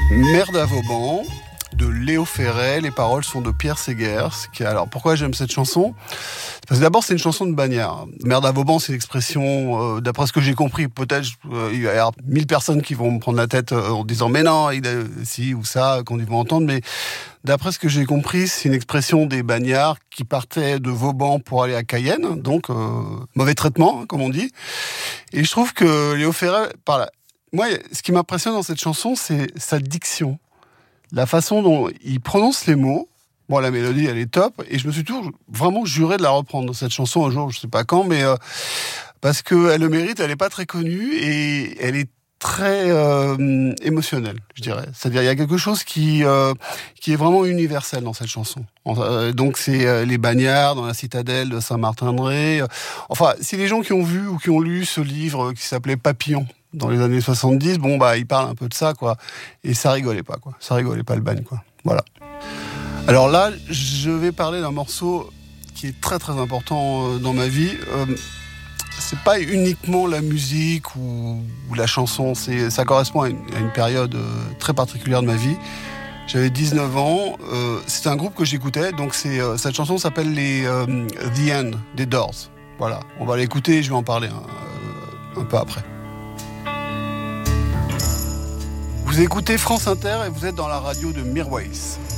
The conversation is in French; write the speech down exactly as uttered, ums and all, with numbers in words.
Merde à Vauban de Léo Ferré, les paroles sont de Pierre Segers. Qui, alors pourquoi j'aime cette chanson ? Parce que d'abord c'est une chanson de bagnard. Merde à Vauban, c'est une expression, euh, d'après ce que j'ai compris, peut-être euh, il va y avoir mille personnes qui vont me prendre la tête euh, en disant mais non, il a si ou ça qu'on va entendre, mais d'après ce que j'ai compris, c'est une expression des bagnards qui partaient de Vauban pour aller à Cayenne, donc euh, mauvais traitement, hein, comme on dit. Et je trouve que Léo Ferré, par là, moi, ce qui m'impressionne dans cette chanson, c'est sa diction. La façon dont il prononce les mots. Bon, la mélodie, elle est top. Et je me suis toujours vraiment juré de la reprendre, cette chanson, un jour, je sais pas quand, mais euh, parce qu'elle le mérite, elle est pas très connue et elle est très euh, émotionnelle, je dirais. C'est-à-dire, il y a quelque chose qui euh, qui est vraiment universel dans cette chanson. Euh, donc, c'est euh, les bagnards dans la citadelle de Saint-Martin-de-Ré. Enfin, si les gens qui ont vu ou qui ont lu ce livre qui s'appelait Papillon, dans les années soixante-dix, bon, bah, il parle un peu de ça, quoi. Et ça rigolait pas, quoi. Ça rigolait pas le bagne, quoi. Voilà. Alors là, je vais parler d'un morceau qui est très, très important dans ma vie. Euh, c'est pas uniquement la musique ou, ou la chanson, c'est, ça correspond à une, à une période très particulière de ma vie. J'avais dix-neuf ans, euh, c'est un groupe que j'écoutais, donc c'est, euh, cette chanson s'appelle les euh, The End, des Doors. Voilà, on va l'écouter et je vais en parler un, un peu après. Vous écoutez France Inter et vous êtes dans la radio de Mirwais.